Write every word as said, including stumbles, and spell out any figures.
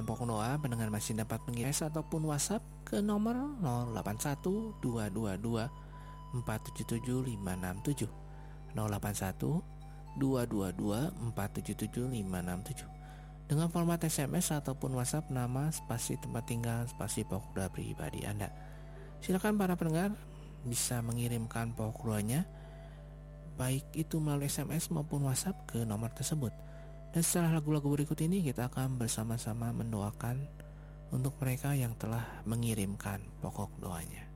pokok doa, pendengar masih dapat mengirim S M S ataupun WhatsApp ke nomor nol delapan satu dua dua dua empat tujuh tujuh lima enam tujuh nol delapan satu dua dua dua empat tujuh tujuh lima enam tujuh dengan format S M S ataupun WhatsApp nama, spasi tempat tinggal, spasi pokok doa pribadi Anda. Silakan para pendengar bisa mengirimkan pokok doanya baik itu melalui S M S maupun WhatsApp ke nomor tersebut. Dan setelah lagu-lagu berikut ini kita akan bersama-sama mendoakan untuk mereka yang telah mengirimkan pokok doanya.